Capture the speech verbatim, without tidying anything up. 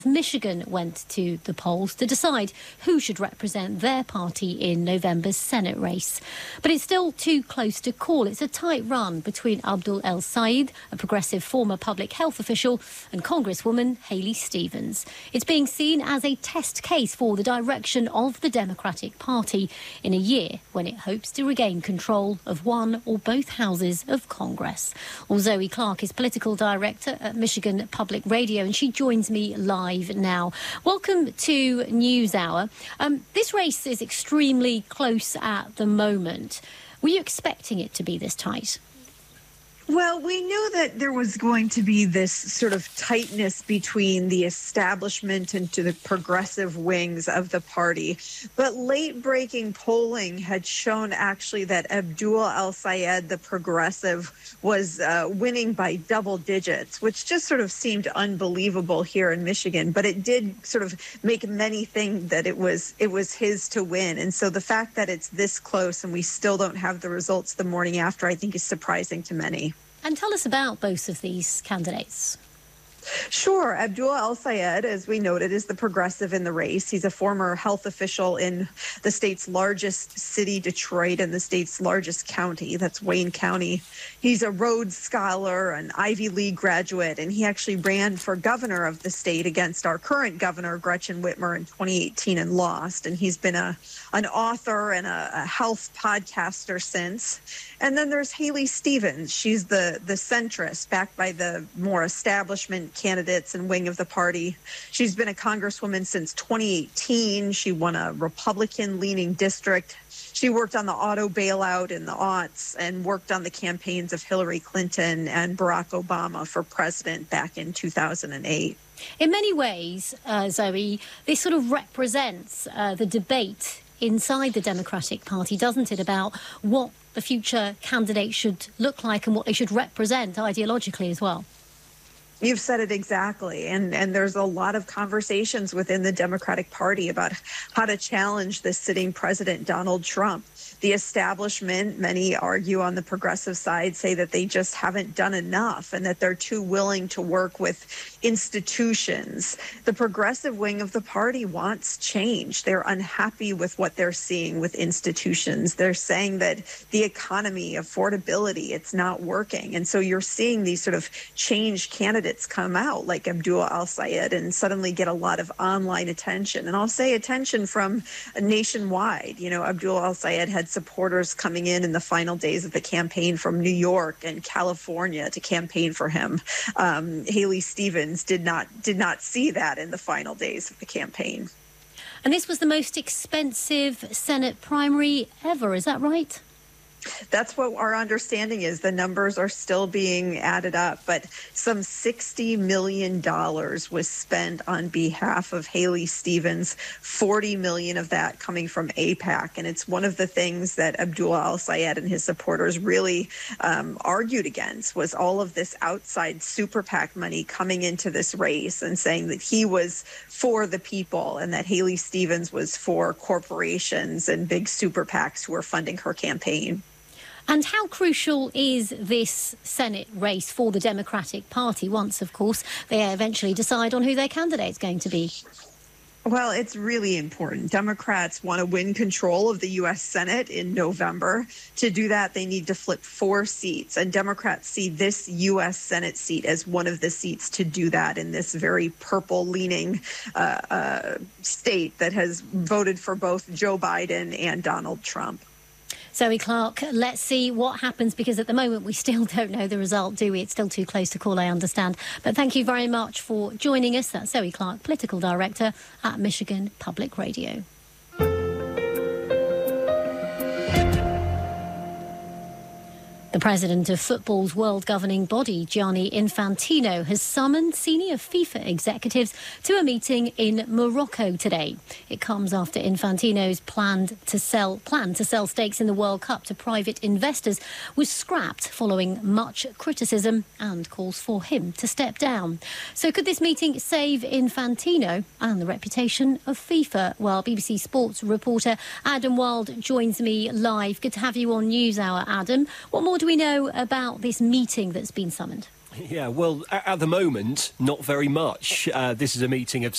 Michigan went to the polls to decide who should represent their party in November's Senate race. But it's still too close to call. It's a tight run between Abdul El-Sayed, a progressive former public health official, and Congresswoman Haley Stevens. It's being seen as a test case for the direction of the Democratic Party in a year when it hopes to regain control of one or both houses of Congress. Well, Zoe Clark is political director at Michigan Public Radio, and she joins me live now. Welcome to NewsHour. Um, this race is extremely close at the moment. Were you expecting it to be this tight? Well, we knew that there was going to be this sort of tightness between the establishment and to the progressive wings of the party. But late-breaking polling had shown actually that Abdul El-Sayed, the progressive, was uh, winning by double digits, which just sort of seemed unbelievable here in Michigan. But it did sort of make many think that it was it was his to win. And so the fact that it's this close and we still don't have the results the morning after, I think is surprising to many. And tell us about both of these candidates. Sure. Abdul El-Sayed, as we noted, is the progressive in the race. He's a former health official in the state's largest city, Detroit, and the state's largest county. That's Wayne County. He's a Rhodes Scholar, an Ivy League graduate, and he actually ran for governor of the state against our current governor, Gretchen Whitmer, in twenty eighteen and lost. And he's been a an author and a, a health podcaster since. And then there's Haley Stevens. She's the, the centrist, backed by the more establishment candidates and wing of the party. She's been a congresswoman since twenty eighteen. She won a Republican-leaning district. She worked on the auto bailout in the aughts and worked on the campaigns of Hillary Clinton and Barack Obama for president back in two thousand eight. In many ways, uh, Zoe, this sort of represents uh, the debate inside the Democratic Party, doesn't it, about what the future candidate should look like and what they should represent ideologically as well? You've said it exactly. And, and there's a lot of conversations within the Democratic Party about how to challenge the sitting president, Donald Trump. The establishment, many argue on the progressive side, say that they just haven't done enough and that they're too willing to work with institutions. The progressive wing of the party wants change. They're unhappy with what they're seeing with institutions. They're saying that the economy, affordability, it's not working. And so you're seeing these sort of change candidates come out like Abdul El-Sayed and suddenly get a lot of online attention. And I'll say attention from nationwide. You know, Abdul El-Sayed had supporters coming in in the final days of the campaign from New York and California to campaign for him. Um, Haley Stevens did not did not see that in the final days of the campaign. And this was the most expensive Senate primary ever, is that right? That's what our understanding is. The numbers are still being added up, but some sixty million dollars was spent on behalf of Haley Stevens, forty million dollars of that coming from AIPAC. And it's one of the things that Abdul El-Sayed and his supporters really um, argued against was all of this outside super PAC money coming into this race and saying that he was for the people and that Haley Stevens was for corporations and big super PACs who were funding her campaign. And how crucial is this Senate race for the Democratic Party once, of course, they eventually decide on who their candidate's going to be? Well, it's really important. Democrats want to win control of the U S Senate in November. To do that, they need to flip four seats. And Democrats see this U S Senate seat as one of the seats to do that in this very purple-leaning uh, uh, state that has voted for both Joe Biden and Donald Trump. Zoe Clark, let's see what happens, because at the moment we still don't know the result, do we? It's still too close to call, I understand. But thank you very much for joining us. That's Zoe Clark, political director at Michigan Public Radio. The president of football's world governing body, Gianni Infantino, has summoned senior FIFA executives to a meeting in Morocco today. It comes after Infantino's planned to sell plan to sell stakes in the World Cup to private investors was scrapped following much criticism and calls for him to step down. So could this meeting save Infantino and the reputation of FIFA? Well, B B C Sports reporter Adam Wild joins me live. Good to have you on NewsHour, Adam. What more do we know about this meeting that's been summoned? Yeah, well, at, at the moment, not very much. Uh, this is a meeting of